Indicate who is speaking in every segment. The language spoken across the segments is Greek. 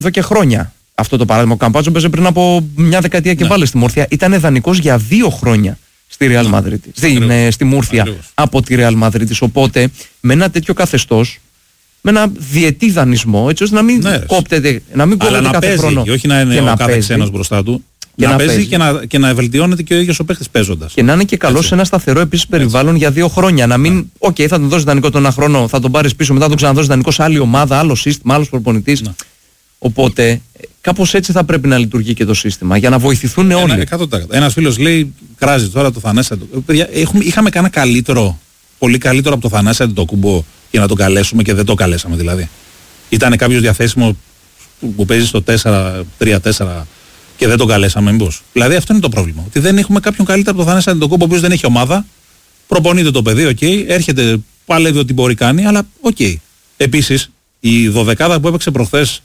Speaker 1: εδώ και χρόνια αυτό το παράδειγμα. Ο Καμπάτσο παίζει πριν από μια δεκαετία και βάλε στη Μούρθια. Ήταν δανεικός για 2 χρόνια στη Ρεάλ Μαδρίτης. Στη Μούρθια από τη Ρεάλ Μαδρίτης. Οπότε με ένα τέτοιο καθεστώς, με ένα διετή δανεισμό, έτσι ώστε να μην κόπτεται, κάθε χρόνο.
Speaker 2: Όχι να είναι ο κάθε ξένος μπροστά του. Να παίζει και να βελτιώνεται και ο ίδιος ο παίχτης παίζοντας.
Speaker 1: Και να είναι και καλός σε ένα σταθερό επίσης περιβάλλον για 2 χρόνια. Να μην, θα τον δώσει δανεικό τον ένα χρόνο, θα τον πάρεις πίσω, μετά τον ξαναδώσει δανεικό σε άλλη ομάδα, άλλο σύστημα, άλλος προπονητής. Οπότε κάπως έτσι θα πρέπει να λειτουργεί και το σύστημα για να βοηθηθούν όλοι.
Speaker 2: 100%. Ένας φίλος λέει, κράζει τώρα το Θανάση Αντετοκούμπο. Παιδιά, είχαμε κανένα καλύτερο, πολύ καλύτερο από το Θανάση Αντετοκούμπο για να τον καλέσουμε και δεν το καλέσαμε δηλαδή. Ήταν κάποιος διαθέσιμο που παίζει στο 4-3-4 και δεν τον καλέσαμε μήπως. Δηλαδή αυτό είναι το πρόβλημα. Ότι δεν έχουμε κάποιον καλύτερο από το Θανάση Αντετοκούμπο, ο οποίος δεν έχει ομάδα. Προπονείται το παιδί, έρχεται, παλεύει ό,τι μπορεί κάνει, αλλά Επίσης, η 12 που έπαιξε προχθές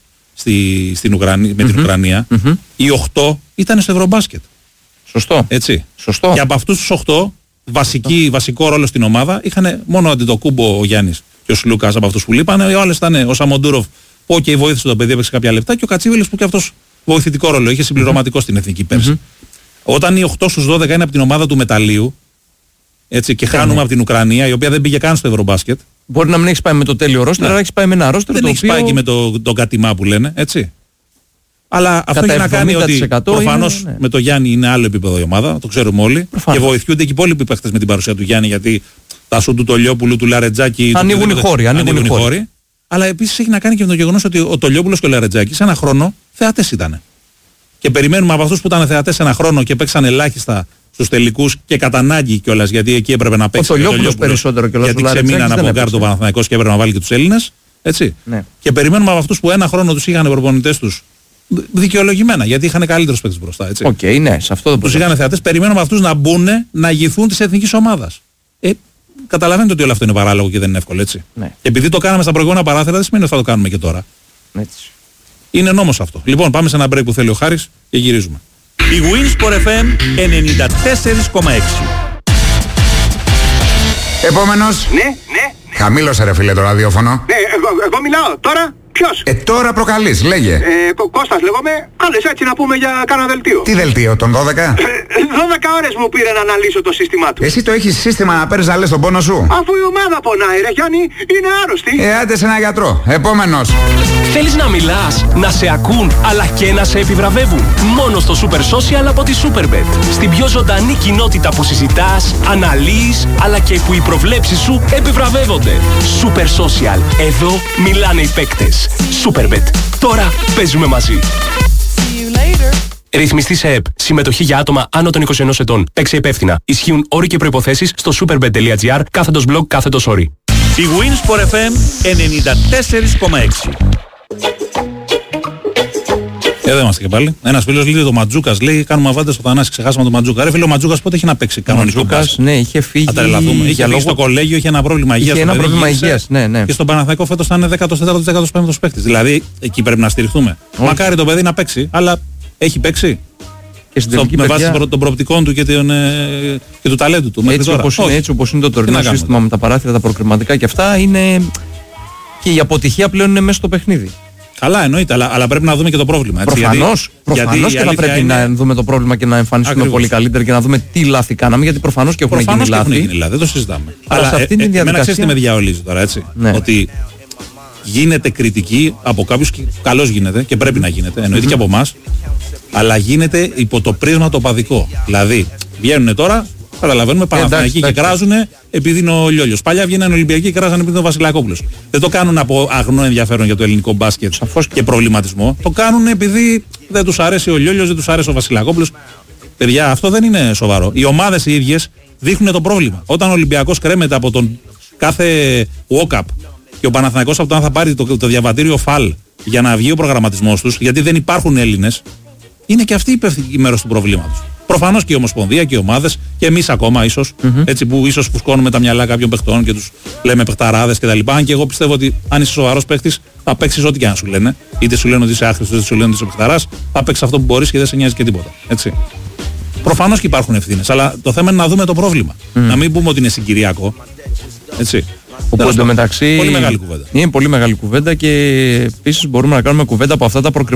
Speaker 2: με την Ουκρανία, οι 8 ήταν στο Ευρωμπάσκετ.
Speaker 1: Σωστό.
Speaker 2: Έτσι.
Speaker 1: Σωστό.
Speaker 2: Και από αυτούς τους 8, βασικό ρόλο στην ομάδα, είχαν μόνο ο Αντετοκούμπο, ο Γιάννης και ο Σλούκας από αυτούς που λείπανε. Οι άλλες ήταν ο Σαμοντούροφ, που βοήθησε το παιδί, έπαιξε κάποια λεπτά, και ο Κατσίβελης που και αυτός βοηθητικό ρόλο είχε, συμπληρωματικό στην εθνική πέρσι. Όταν οι 8 στους 12 είναι από την ομάδα του Μεταλλείου, έτσι, και χάνουμε από την Ουκρανία, η οποία δεν πήγε καν στο Ευρωμπάσκετ.
Speaker 1: Μπορεί να μην έχει πάει με το τέλειο ρόστερ, αλλά έχει πάει με ένα ρόστερ.
Speaker 2: Δεν έχει πάει και με τον κατημά που λένε, έτσι. Αλλά αυτό έχει να κάνει ότι προφανώς με το Γιάννη είναι άλλο επίπεδο η ομάδα, το ξέρουμε όλοι. Και βοηθούνται και οι υπόλοιποι παίχτες με την παρουσία του Γιάννη, γιατί τα σου του Τολιόπουλου, του Λαρετζάκη.
Speaker 1: Ανοίγουν οι χώροι.
Speaker 2: Αλλά επίσης έχει να κάνει και με το γεγονός ότι ο Τολιόπουλος και ο Λαρετζάκης ένα χρόνο θεατές ήταν. Και περιμένουμε από αυτούς που ήταν θεατές ένα χρόνο και παίξαν ελάχιστα στους τελικούς και κατά ανάγκη κιόλας, γιατί εκεί έπρεπε να παίξει.
Speaker 1: Ο Τολιόπουλος περισσότερο κιόλας.
Speaker 2: Γιατί ξεμείναν από γκάρ το Παναθηναϊκός και έπρεπε να βάλει και τους Έλληνες. Έτσι.
Speaker 1: Ναι.
Speaker 2: Και περιμένουμε από αυτούς που ένα χρόνο τους είχαν προπονητές τους δικαιολογημένα, γιατί είχαν καλύτερους παίκτες μπροστά. Έτσι.
Speaker 1: Ναι, σε αυτό
Speaker 2: τους είχαν θεατές, περιμένουμε από αυτούς να μπουν, να ηγηθούν της εθνικής ομάδας. Καταλαβαίνετε ότι όλο αυτό είναι παράλογο και δεν είναι εύκολο, έτσι.
Speaker 1: Ναι.
Speaker 2: Και επειδή το κάναμε στα προηγούμενα παράθυρα, δεν σημαίνει ότι θα το κάνουμε και τώρα.
Speaker 1: Έτσι.
Speaker 2: Είναι νόμος αυτό. Λοιπόν, πάμε σε ένα break που θέλει ο Χάρης και γυρίζουμε.
Speaker 3: Η Winsport FM 94,6.
Speaker 4: Επόμενος.
Speaker 5: Ναι.
Speaker 4: Χαμήλωσε ρε φίλε το ραδιόφωνο.
Speaker 5: Ναι, εγώ μιλάω. Τώρα ποιος?
Speaker 4: Τώρα προκαλείς, λέγε.
Speaker 5: Κώστας λέγομαι. Άλλες έτσι να πούμε για κάνα δελτίο.
Speaker 4: Τι δελτίο, τον 12?
Speaker 5: 12 ώρες μου πήρε να αναλύσω το σύστημά του.
Speaker 4: Εσύ το έχεις σύστημα να παίρνεις να λες τον πόνο σου?
Speaker 5: Αφού η ομάδα πονάει ρε Γιάννη, είναι άρρωστη.
Speaker 4: Άντε σε ένα γιατρό. Επόμενος.
Speaker 6: Θέλεις να μιλάς, να σε ακούν, αλλά και να σε επιβραβεύουν? Μόνο στο Super Social από τη Superbet. Στην πιο ζωντανή κοινότητα που συζητάς, αναλύεις, αλλά και που οι προβλέψεις σου επιβραβεύονται. Super Social. Εδώ μιλάνε οι παίκτες. Superbet. Τώρα παίζουμε μαζί. Ρυθμιστή σε ΕΠ. Συμμετοχή για άτομα άνω των 21 ετών. Παίξε υπεύθυνα. Ισχύουν όροι και προϋποθέσεις στο superbet.gr/blog/όροι.
Speaker 3: Η Winsport FM 94,6.
Speaker 2: Εδώ είμαστε και πάλι. Ένας φίλος λέει το Ματζούκας, λέει κάνουμε αβάντα στο Θανάση, ξεχάσαμε το Ματζούκα. Ρε φίλε, ο Ματζούκας πότε έχει να παίξει κανονικό μπάσκετ?
Speaker 1: Ναι, είχε φύγει.
Speaker 2: Είχε φύγει στο κολέγιο, είχε ένα πρόβλημα υγείας.
Speaker 1: Είχε ένα πρόβλημα υγείας, ναι.
Speaker 2: Και στον Παναθηναϊκό φέτος θα είναι 14ο-15ος παίκτης. Δηλαδή εκεί πρέπει να στηριχθούμε. Μακάρι το παιδί να παίξει, αλλά έχει παίξει. Με βάση των προοπτικών του και του ταλέντου του.
Speaker 1: Έτσι όπως είναι το τωρινό σύστημα με τα παράθυρα, τα προκριματικά και αυτά, είναι. Και η αποτυχία πλέον είναι μέσα στο παιχνίδι.
Speaker 2: Καλά, εννοείται, αλλά πρέπει να δούμε και το πρόβλημα.
Speaker 1: Προφανώς και θα πρέπει να δούμε το πρόβλημα και να εμφανιστούμε πολύ καλύτερα και να δούμε τι λάθη κάναμε, γιατί προφανώς και έχουν γίνει λάθη.
Speaker 2: Δεν το συζητάμε.
Speaker 1: Αλλά σε αυτή τη διαδικασία.
Speaker 2: Εμένα ξέρεις τι με διαολίζει τώρα, έτσι. Ότι γίνεται κριτική από κάποιους, καλώς γίνεται και πρέπει να γίνεται, εννοείται και από εμάς, αλλά γίνεται υπό το πρίσμα το οπαδικό. Δηλαδή, βγαίνουν τώρα. Καταλαβαίνουμε, Παναθηναϊκοί και κράζουν επειδή είναι ο Λιόλιος. Παλιά βγαίνανε Ολυμπιακοί και κράζανε επειδή είναι ο Βασιλακόπουλος. Δεν το κάνουν από αγνό ενδιαφέρον για το ελληνικό μπάσκετ και προβληματισμό. Το κάνουν επειδή δεν τους αρέσει ο Λιόλιος, δεν τους αρέσει ο Βασιλακόπουλος. Παιδιά, αυτό δεν είναι σοβαρό. Οι ομάδες οι ίδιες δείχνουν το πρόβλημα. Όταν ο Ολυμπιακός κρέμεται από τον κάθε walk-up και ο Παναθηναϊκός από το αν θα πάρει το διαβατήριο φαλ για να βγει ο προγραμματισμός τους, γιατί δεν υπάρχουν Έλληνες, είναι και αυτή η μέρος του προβλήματος. Προφανώς και η Ομοσπονδία και οι ομάδες και εμείς ακόμα ίσως, έτσι που ίσως φουσκώνουμε τα μυαλά κάποιων παιχτών και τους λέμε παιχταράδες κτλ. Αν και εγώ πιστεύω ότι αν είσαι σοβαρός παίχτης θα παίξεις ό,τι και αν σου λένε. Είτε σου λένε ότι είσαι άχρηστος, είτε σου λένε ότι είσαι παιχταράς, θα παίξεις αυτό που μπορείς και δεν σε νοιάζει και τίποτα. Έτσι. Προφανώς και υπάρχουν ευθύνες, αλλά το θέμα είναι να δούμε το πρόβλημα. Να μην πούμε ότι είναι συγκυριακό. Έτσι.
Speaker 1: Όπου εντωμεταξύ
Speaker 2: πολύ μεγάλη κουβέντα.
Speaker 1: είναι πολύ μεγάλη κουβέντα και επίσης μπορούμε να κάνουμε κουβέντα από αυτά τα